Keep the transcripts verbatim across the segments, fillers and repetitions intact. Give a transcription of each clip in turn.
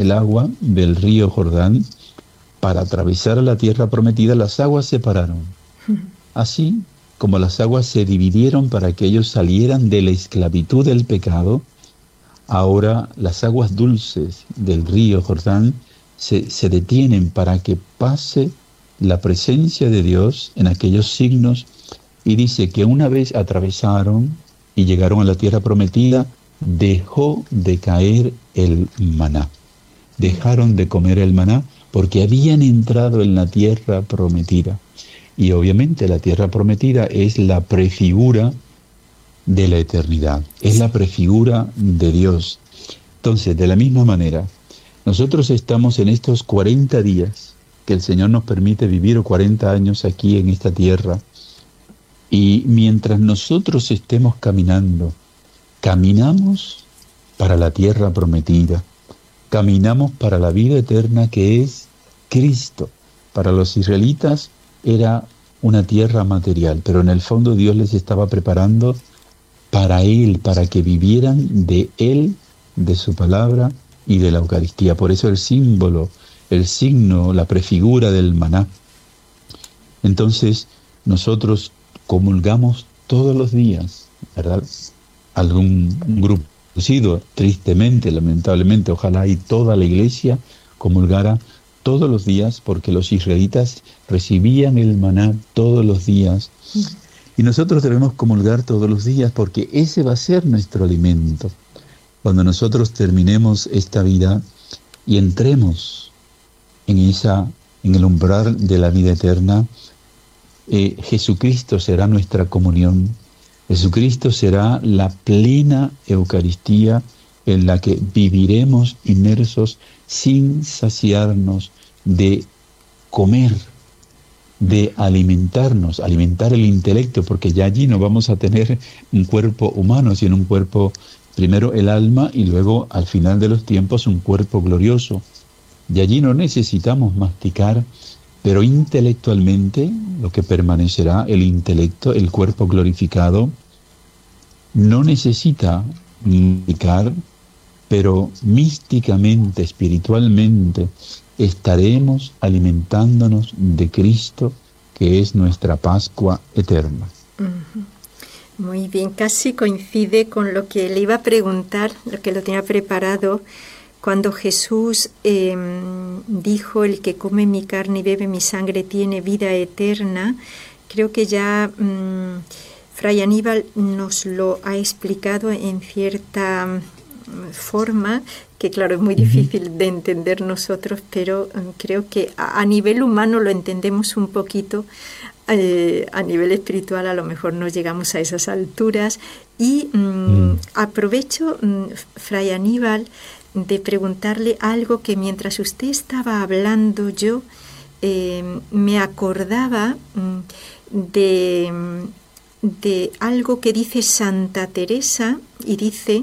el agua del río Jordán para atravesar a la tierra prometida, las aguas se separaron. Así como las aguas se dividieron para que ellos salieran de la esclavitud del pecado, ahora las aguas dulces del río Jordán se, se detienen para que pase la presencia de Dios en aquellos signos, y dice que una vez atravesaron y llegaron a la tierra prometida, dejó de caer el maná. Dejaron de comer el maná porque habían entrado en la tierra prometida. Y obviamente la tierra prometida es la prefigura de la eternidad, es la prefigura de Dios. Entonces, de la misma manera, nosotros estamos en estos cuarenta días que el Señor nos permite vivir, o cuarenta años aquí en esta tierra, y mientras nosotros estemos caminando, caminamos para la tierra prometida, caminamos para la vida eterna que es Cristo. Para los israelitas era una tierra material, pero en el fondo Dios les estaba preparando para Él, para que vivieran de Él, de su palabra y de la Eucaristía. Por eso el símbolo, el signo, la prefigura del maná. Entonces nosotros comulgamos todos los días, ¿verdad? Algún grupo reducido, tristemente, lamentablemente, ojalá y toda la iglesia comulgara todos los días, porque los israelitas recibían el maná todos los días. Y nosotros debemos comulgar todos los días porque ese va a ser nuestro alimento. Cuando nosotros terminemos esta vida y entremos en esa, en el umbral de la vida eterna, eh, Jesucristo será nuestra comunión. Jesucristo será la plena Eucaristía en la que viviremos inmersos sin saciarnos de comer, de alimentarnos, alimentar el intelecto, porque ya allí no vamos a tener un cuerpo humano, sino un cuerpo, primero el alma y luego al final de los tiempos un cuerpo glorioso. Y allí no necesitamos masticar, pero intelectualmente lo que permanecerá, el intelecto, el cuerpo glorificado, no necesita masticar, pero místicamente, espiritualmente, estaremos alimentándonos de Cristo, que es nuestra Pascua eterna. Uh-huh. Muy bien, casi coincide con lo que le iba a preguntar, lo que lo tenía preparado, cuando Jesús eh, dijo: el que come mi carne y bebe mi sangre tiene vida eterna. Creo que ya um, Fray Aníbal nos lo ha explicado en cierta forma, que claro, es muy difícil de entender nosotros, pero um, creo que a, a nivel humano lo entendemos un poquito, eh, a nivel espiritual a lo mejor no llegamos a esas alturas. Y um, mm. aprovecho, um, Fray Aníbal, de preguntarle algo que mientras usted estaba hablando yo eh, me acordaba um, de, de algo que dice Santa Teresa, y dice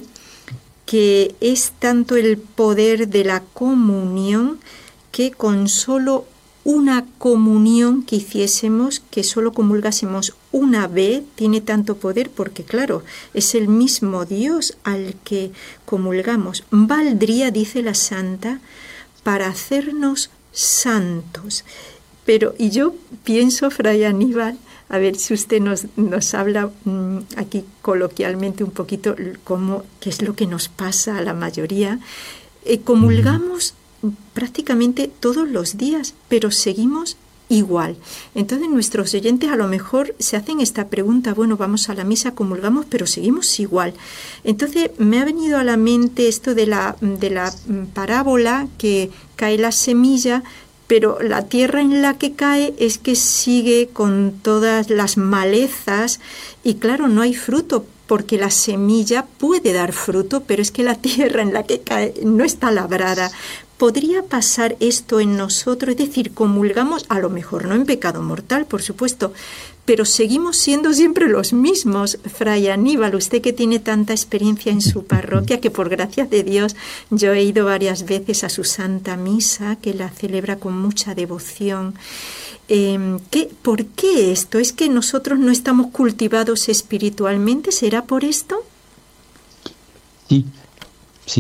que es tanto el poder de la comunión que con solo una comunión que hiciésemos, que solo comulgásemos una vez, tiene tanto poder, porque claro, es el mismo Dios al que comulgamos. Valdría, dice la santa, para hacernos santos. Pero, y yo pienso, Fray Aníbal, a ver si usted nos, nos habla mmm, aquí coloquialmente un poquito cómo, qué es lo que nos pasa a la mayoría. Eh, comulgamos prácticamente todos los días, pero seguimos igual. Entonces nuestros oyentes a lo mejor se hacen esta pregunta: bueno, vamos a la misa, comulgamos, pero seguimos igual. Entonces me ha venido a la mente esto de la, de la parábola, que cae la semilla, pero la tierra en la que cae es que sigue con todas las malezas y claro, no hay fruto, porque la semilla puede dar fruto, pero es que la tierra en la que cae no está labrada. ¿Podría pasar esto en nosotros? Es decir, comulgamos, a lo mejor no en pecado mortal, por supuesto, pero seguimos siendo siempre los mismos. Fray Aníbal, usted que tiene tanta experiencia en su parroquia, que por gracia de Dios yo he ido varias veces a su Santa Misa, que la celebra con mucha devoción. Eh, ¿qué, ¿Por qué esto? ¿Es que nosotros no estamos cultivados espiritualmente? ¿Será por esto? Sí, sí.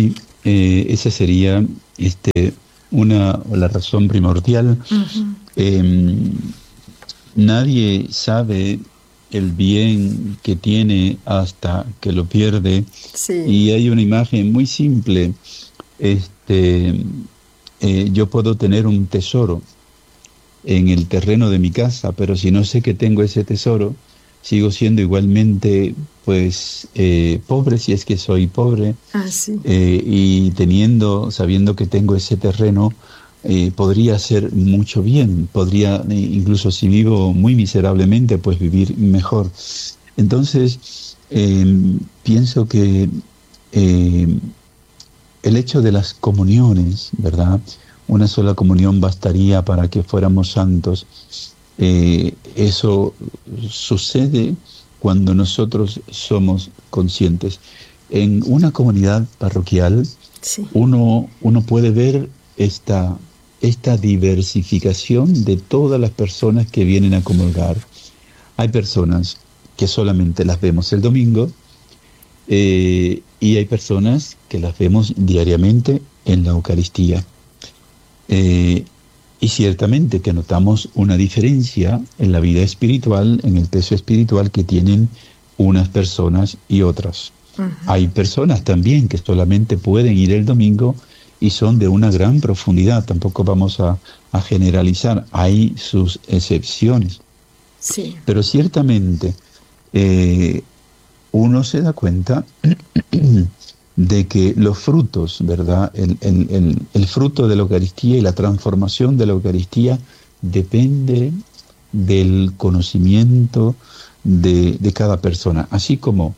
Eh, esa sería este, una, la razón primordial. Uh-huh. Eh, nadie sabe el bien que tiene hasta que lo pierde. Sí. Y hay una imagen muy simple. Este, eh, yo puedo tener un tesoro en el terreno de mi casa, pero si no sé que tengo ese tesoro, sigo siendo igualmente, pues, eh, pobre, si es que soy pobre. Ah, sí. eh, y teniendo, sabiendo que tengo ese terreno, eh, podría hacer mucho bien, podría, eh, incluso si vivo muy miserablemente, pues vivir mejor. Entonces, eh, pienso que eh, el hecho de las comuniones, ¿verdad? Una sola comunión bastaría para que fuéramos santos. Eh, eso sucede cuando nosotros somos conscientes. En una comunidad parroquial, sí. uno, uno puede ver esta, esta diversificación de todas las personas que vienen a comulgar. Hay personas que solamente las vemos el domingo, eh, y hay personas que las vemos diariamente en la Eucaristía. Eh, y ciertamente que notamos una diferencia en la vida espiritual, en el peso espiritual que tienen unas personas y otras. Uh-huh. Hay personas también que solamente pueden ir el domingo y son de una gran profundidad. Tampoco vamos a, a generalizar, hay sus excepciones. Sí. Pero ciertamente eh, uno se da cuenta de que los frutos, ¿verdad? El, el, el, el fruto de la Eucaristía y la transformación de la Eucaristía depende del conocimiento de, de cada persona. Así como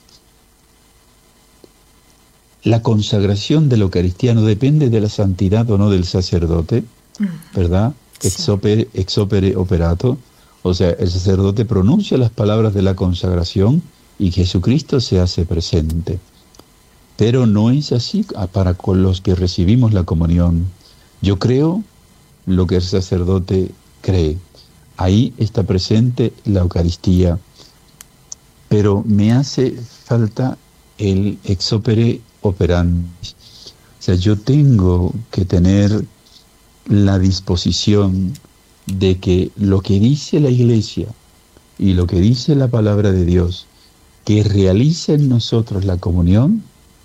la consagración de la Eucaristía no depende de la santidad o no del sacerdote, ¿verdad? Sí. Ex opere, ex opere operato. O sea, el sacerdote pronuncia las palabras de la consagración y Jesucristo se hace presente. Pero no es así para con los que recibimos la comunión. Yo creo lo que el sacerdote cree. Ahí está presente la Eucaristía. Pero me hace falta el ex opere operandi. O sea, yo tengo que tener la disposición de que lo que dice la Iglesia y lo que dice la palabra de Dios, que realice en nosotros la comunión,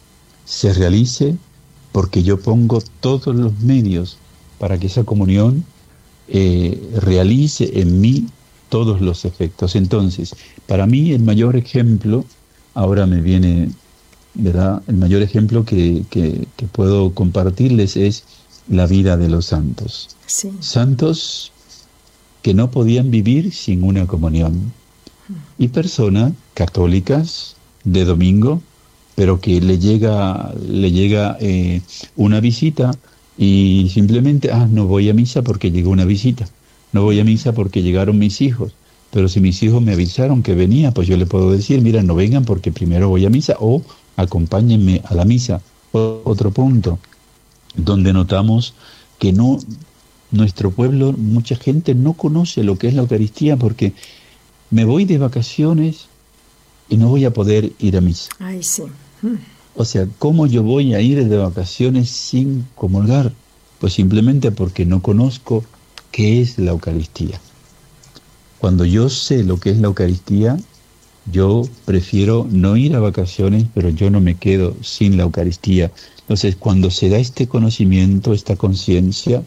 se realice porque yo pongo todos los medios para que esa comunión eh, realice en mí todos los efectos. Entonces, para mí el mayor ejemplo, ahora me viene, ¿verdad? El mayor ejemplo que, que, que puedo compartirles es la vida de los santos. Sí. Santos que no podían vivir sin una comunión. Y personas católicas de domingo, pero que le llega, le llega eh, una visita y simplemente, ah, no voy a misa porque llegó una visita, no voy a misa porque llegaron mis hijos, pero si mis hijos me avisaron que venía, pues yo le puedo decir, mira, no vengan porque primero voy a misa o acompáñenme a la misa. O, otro punto, donde notamos que no, nuestro pueblo, mucha gente no conoce lo que es la Eucaristía porque me voy de vacaciones y no voy a poder ir a misa. Ay, sí. O sea, ¿cómo yo voy a ir de vacaciones sin comulgar? Pues simplemente porque no conozco qué es la Eucaristía. Cuando yo sé lo que es la Eucaristía, yo prefiero no ir a vacaciones, pero yo no me quedo sin la Eucaristía. Entonces, cuando se da este conocimiento, esta conciencia,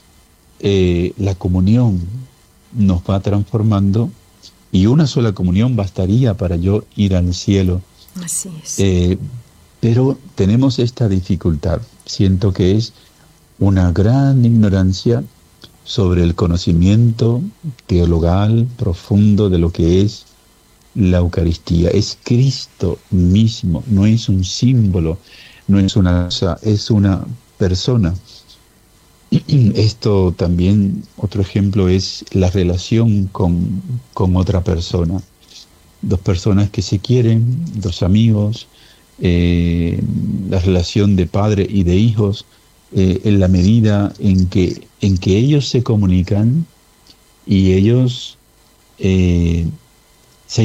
eh, la comunión nos va transformando y una sola comunión bastaría para yo ir al cielo. Así es. Eh, pero tenemos esta dificultad. Siento que es una gran ignorancia sobre el conocimiento teologal profundo de lo que es la Eucaristía. Es Cristo mismo, no es un símbolo, no es una cosa, es una persona. Esto también, otro ejemplo es la relación con, con otra persona. Dos personas que se quieren, dos amigos, eh, la relación de padre y de hijos, eh, en la medida en que, en que ellos se comunican y ellos eh, se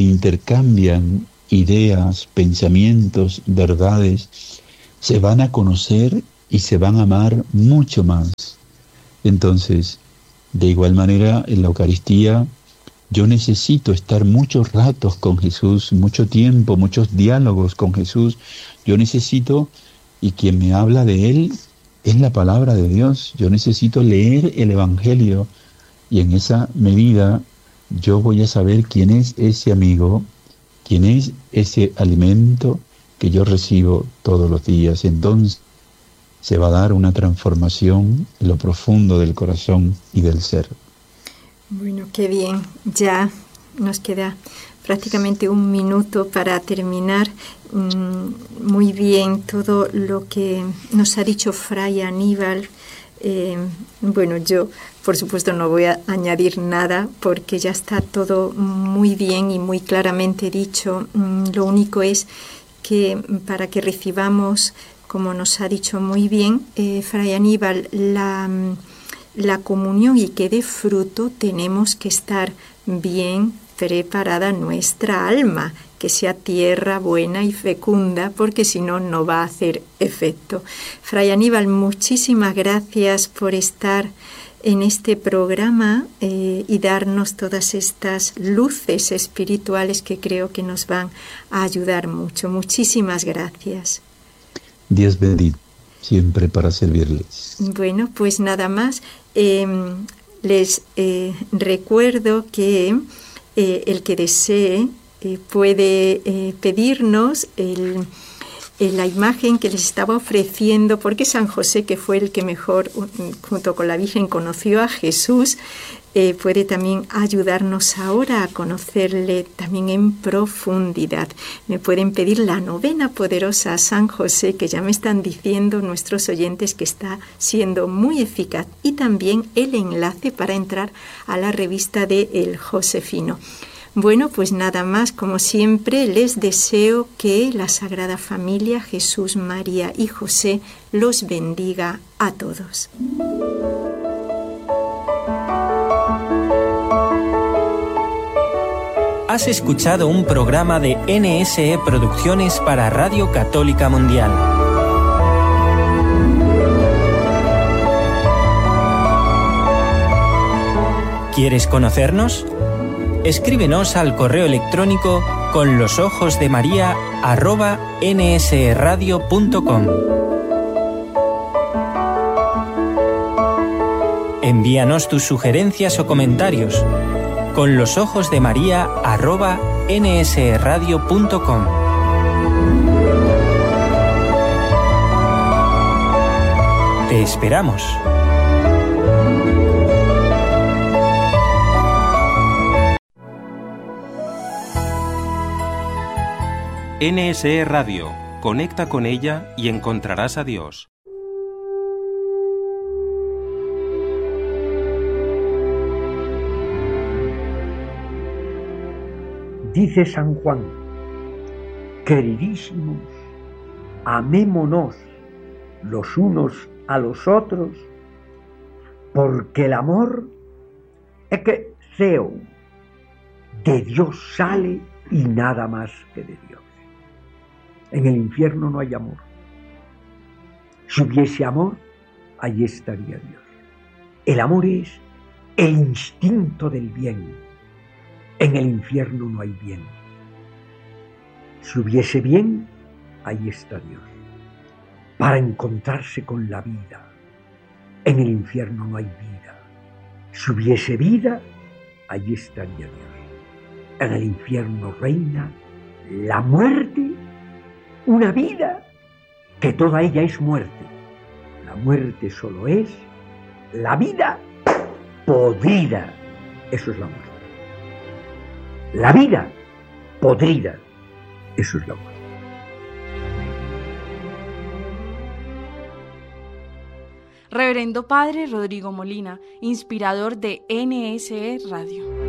intercambian ideas, pensamientos, verdades, se van a conocer y se van a amar mucho más. Entonces, de igual manera, en la Eucaristía, yo necesito estar muchos ratos con Jesús, mucho tiempo, muchos diálogos con Jesús. Yo necesito, y quien me habla de Él es la palabra de Dios. Yo necesito leer el Evangelio y en esa medida yo voy a saber quién es ese amigo, quién es ese alimento que yo recibo todos los días. Entonces se va a dar una transformación en lo profundo del corazón y del ser. Bueno, qué bien. Ya nos queda prácticamente un minuto para terminar. Mm, muy bien todo lo que nos ha dicho Fray Aníbal. Eh, bueno, yo por supuesto no voy a añadir nada porque ya está todo muy bien y muy claramente dicho. Mm, lo único es que para que recibamos, como nos ha dicho muy bien eh, Fray Aníbal, la, la comunión y que dé fruto, tenemos que estar bien preparada nuestra alma, que sea tierra buena y fecunda, porque si no, no va a hacer efecto. Fray Aníbal, muchísimas gracias por estar en este programa eh, y darnos todas estas luces espirituales que creo que nos van a ayudar mucho. Muchísimas gracias. Dios bendito, siempre para servirles. Bueno, pues nada más. Eh, les eh, recuerdo que eh, el que desee eh, puede eh, pedirnos el, el, la imagen que les estaba ofreciendo, porque San José, que fue el que mejor, junto con la Virgen, conoció a Jesús, Eh, puede también ayudarnos ahora a conocerle también en profundidad. Me pueden pedir la novena poderosa a San José, que ya me están diciendo nuestros oyentes que está siendo muy eficaz, y también el enlace para entrar a la revista de El Josefino. Bueno, pues nada más, como siempre, les deseo que la Sagrada Familia, Jesús, María y José, los bendiga a todos. Has escuchado un programa de N S E Producciones para Radio Católica Mundial. ¿Quieres conocernos? Escríbenos al correo electrónico con los ojos de María arroba nsradio punto com. Envíanos tus sugerencias o comentarios con los ojos de María arroba nsradio punto com. Te esperamos. N S E Radio. Conecta con ella y encontrarás a Dios. Dice San Juan: queridísimos, amémonos los unos a los otros, porque el amor es que Theo de Dios sale y nada más que de Dios. En el infierno no hay amor. Si hubiese amor, allí estaría Dios. El amor es el instinto del bien. En el infierno no hay bien. Si hubiese bien, ahí está Dios, para encontrarse con la vida. En el infierno no hay vida. Si hubiese vida, allí estaría Dios. En el infierno reina la muerte, una vida que toda ella es muerte. La muerte solo es la vida podrida. Eso es la muerte. La vida podrida, eso es la muerte. Reverendo Padre Rodrigo Molina, inspirador de N S E Radio.